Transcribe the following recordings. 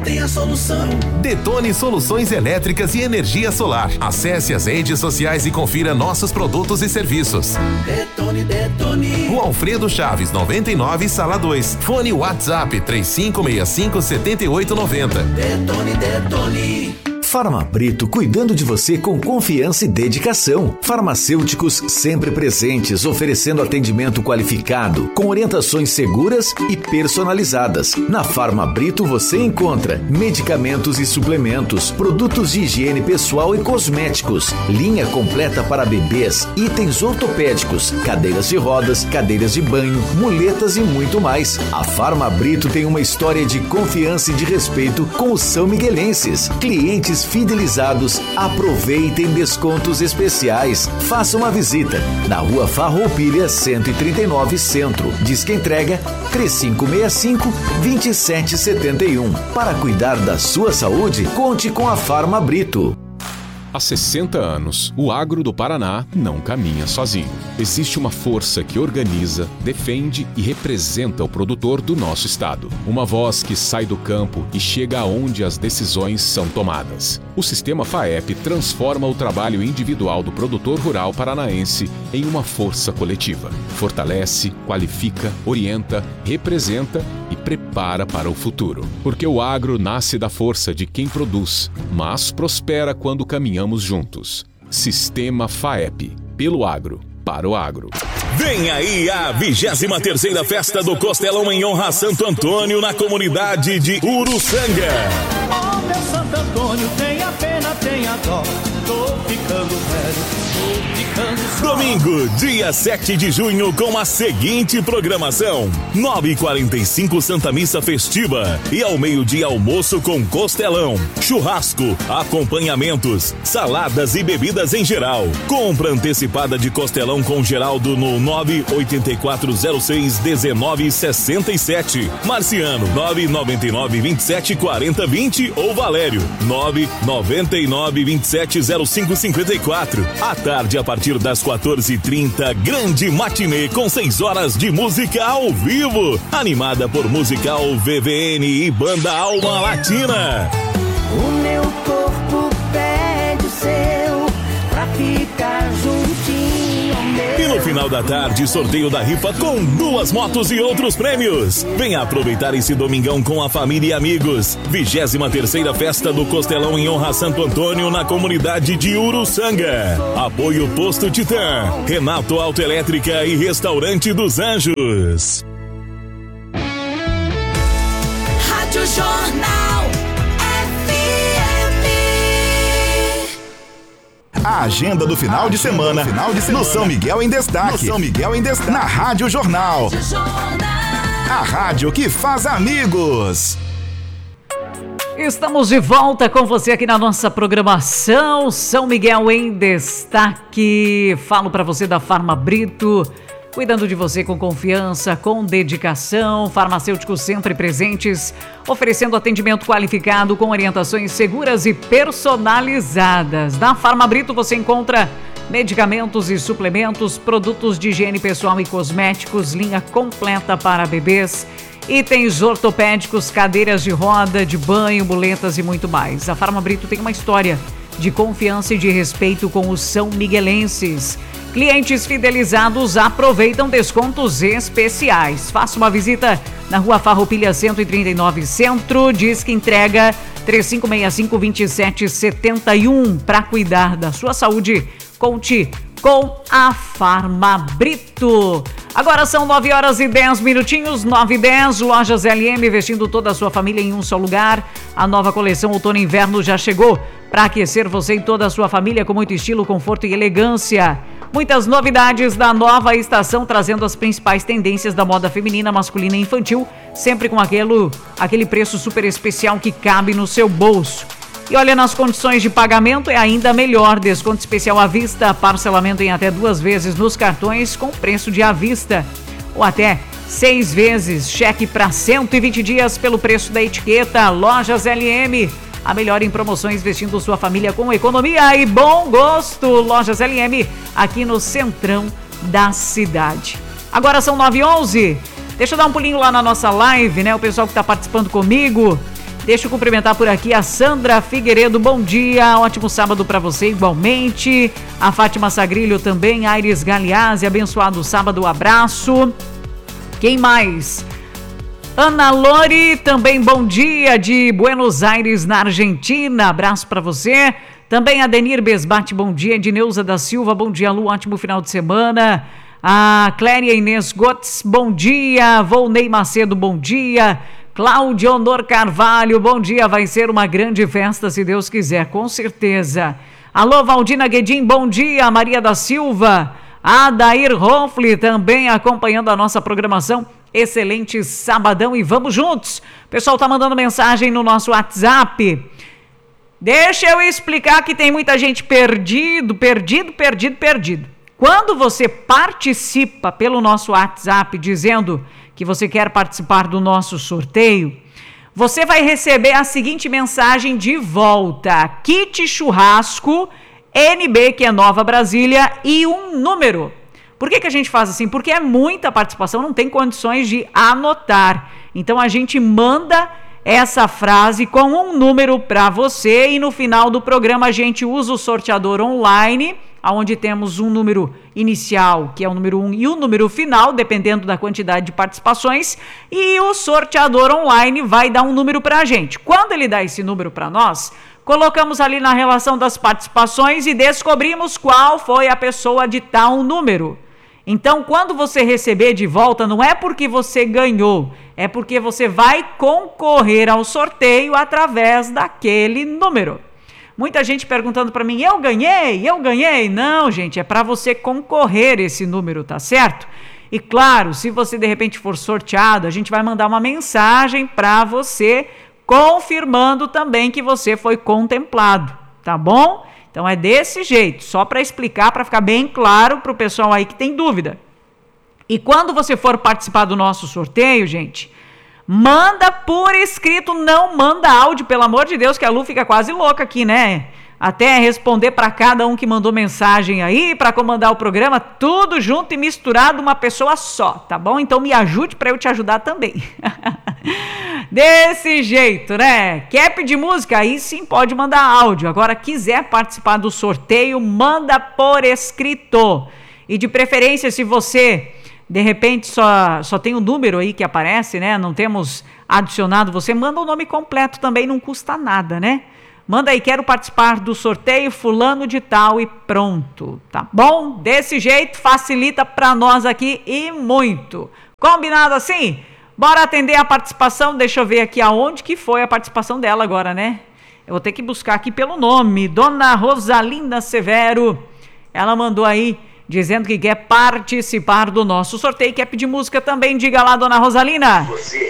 tem a solução. Detone Soluções Elétricas e Energia Solar. Acesse as redes sociais e confira nossos produtos e serviços. Detone. Rua Alfredo Chaves, 99, Sala 2. Fone WhatsApp 3565-7890. Detone. Farma Brito, cuidando de você com confiança e dedicação. Farmacêuticos sempre presentes, oferecendo atendimento qualificado, com orientações seguras e personalizadas. Na Farma Brito você encontra medicamentos e suplementos, produtos de higiene pessoal e cosméticos, linha completa para bebês, itens ortopédicos, cadeiras de rodas, cadeiras de banho, muletas e muito mais. A Farma Brito tem uma história de confiança e de respeito com os são miguelenses. Clientes fidelizados aproveitem descontos especiais. Faça uma visita na Rua Farroupilha 139 Centro. Disque entrega 3565-2771. Para cuidar da sua saúde, conte com a Farma Brito. Há 60 anos, o agro do Paraná não caminha sozinho. Existe uma força que organiza, defende e representa o produtor do nosso estado. Uma voz que sai do campo e chega aonde as decisões são tomadas. O sistema FAEP transforma o trabalho individual do produtor rural paranaense em uma força coletiva. Fortalece, qualifica, orienta, representa e prepara para o futuro. Porque o agro nasce da força de quem produz, mas prospera quando caminhamos juntos. Sistema FAEP. Pelo agro, para o agro. Vem aí a 23ª Festa do Costelão em honra a Santo Antônio na comunidade de Uruçanga. Oh, meu Santo Antônio, tenha pena, tenha dó. Tô ficando velho, tô ficando só. Domingo, dia 7 de junho, com a seguinte programação: 9h45 Santa Missa Festiva e ao meio-dia almoço com costelão, churrasco, acompanhamentos, saladas e bebidas em geral. Compra antecipada de costelão com Geraldo no 984061967, Marciano 999274020 ou Valério 999270554. À tarde, a partir das 14h30, grande matinê com 6 horas de música ao vivo, animada por Musical VVN e Banda Alma Latina. O meu corpo pede o seu pra ficar juntinho ao meu. E no final da tarde, sorteio da rifa com 2 motos e outros prêmios. Venha aproveitar esse domingão com a família e amigos. 23ª Festa do Costelão em honra a Santo Antônio na comunidade de Uruçanga. Apoio Posto Titã, Renato Autoelétrica e Restaurante dos Anjos. Rádio Jornal FM. A agenda do final de semana no São Miguel em Destaque. Na Rádio Jornal. A rádio que faz amigos. Estamos de volta com você aqui na nossa programação São Miguel em Destaque. Falo para você da Farma Brito, cuidando de você com confiança, com dedicação. Farmacêuticos sempre presentes, oferecendo atendimento qualificado com orientações seguras e personalizadas. Na Farma Brito você encontra medicamentos e suplementos, produtos de higiene pessoal e cosméticos, linha completa para bebês, itens ortopédicos, cadeiras de roda, de banho, muletas e muito mais. A Farma Brito tem uma história de confiança e de respeito com os são miguelenses. Clientes fidelizados aproveitam descontos especiais. Faça uma visita na Rua Farroupilha 139 Centro. Disque entrega 3565-2771. Para cuidar da sua saúde, conte com a Farma Brito. Agora são 9h10, 9h10. Lojas LM, vestindo toda a sua família em um só lugar. A nova coleção Outono e Inverno já chegou para aquecer você e toda a sua família com muito estilo, conforto e elegância. Muitas novidades da nova estação, trazendo as principais tendências da moda feminina, masculina e infantil, sempre com aquele preço super especial que cabe no seu bolso. E olha, nas condições de pagamento é ainda melhor. Desconto especial à vista, parcelamento em até 2 vezes nos cartões com preço de à vista. Ou até 6 vezes, cheque para 120 dias pelo preço da etiqueta. Lojas LM, a melhor em promoções, vestindo sua família com economia e bom gosto. Lojas LM, aqui no centrão da cidade. Agora são 9h11. Deixa eu dar um pulinho lá na nossa live, né? O pessoal que está participando comigo. Deixa eu cumprimentar por aqui a Sandra Figueiredo, bom dia, ótimo sábado para você igualmente. A Fátima Sagrilho também, Aires Galeazzi, abençoado sábado, abraço. Quem mais? Ana Lori, também bom dia, de Buenos Aires, na Argentina, abraço para você. Também a Denir Besbate, bom dia. Edneuza da Silva, bom dia, Lu, ótimo final de semana. A Cléria Inês Gotts, bom dia. Volney Macedo, bom dia. Cláudio Honor Carvalho, bom dia. Vai ser uma grande festa, se Deus quiser, com certeza. Alô, Valdina Guedin, bom dia. Maria da Silva. Adair Ronfli, também acompanhando a nossa programação. Excelente sabadão e vamos juntos. O pessoal tá mandando mensagem no nosso WhatsApp. Deixa eu explicar que tem muita gente perdido. Quando você participa pelo nosso WhatsApp dizendo que você quer participar do nosso sorteio, você vai receber a seguinte mensagem de volta: kit churrasco NB, que é Nova Brasília, e um número. Por que a gente faz assim? Porque é muita participação, não tem condições de anotar. Então a gente manda essa frase com um número para você e no final do programa a gente usa o sorteador online, onde temos um número inicial, que é o número 1, e o número final, dependendo da quantidade de participações, e o sorteador online vai dar um número para a gente. Quando ele dá esse número para nós, colocamos ali na relação das participações e descobrimos qual foi a pessoa de tal número. Então, quando você receber de volta, não é porque você ganhou, é porque você vai concorrer ao sorteio através daquele número. Muita gente perguntando para mim, eu ganhei? Não, gente, é para você concorrer esse número, tá certo? E claro, se você de repente for sorteado, a gente vai mandar uma mensagem para você confirmando também que você foi contemplado, tá bom? Então é desse jeito, só para explicar, para ficar bem claro para o pessoal aí que tem dúvida. E quando você for participar do nosso sorteio, gente, manda por escrito, não manda áudio, pelo amor de Deus, que a Lu fica quase louca aqui, né? Até responder para cada um que mandou mensagem aí, para comandar o programa, tudo junto e misturado, uma pessoa só, tá bom? Então me ajude para eu te ajudar também. Desse jeito, né? Quer pedir música? Aí sim pode mandar áudio. Agora, quiser participar do sorteio, manda por escrito. E de preferência, se você de repente só tem um número aí que aparece, né? Não temos adicionado, você manda o nome completo também, não custa nada, né? Manda aí, quero participar do sorteio fulano de tal e pronto, tá bom? Desse jeito facilita para nós aqui e muito. Combinado assim? Bora atender a participação, deixa eu ver aqui aonde que foi a participação dela agora, né? Eu vou ter que buscar aqui pelo nome, Dona Rosalinda Severo. Ela mandou aí dizendo que quer participar do nosso sorteio, quer pedir música também. Diga lá, Dona Rosalina.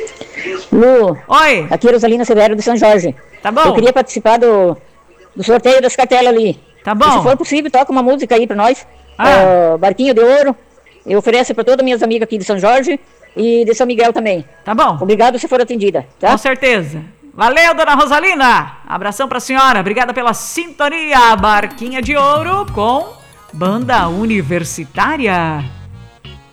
Lu, oi. Aqui é Rosalina Severo de São Jorge. Tá bom. Eu queria participar do sorteio das cartelas ali. Tá bom. E se for possível, toca uma música aí pra nós. Barquinho de Ouro. Eu ofereço pra todas as minhas amigas aqui de São Jorge e de São Miguel também. Tá bom. Obrigado se for atendida, tá? Com certeza. Valeu, Dona Rosalina. Abração pra senhora. Obrigada pela sintonia. Barquinha de Ouro com Banda Universitária.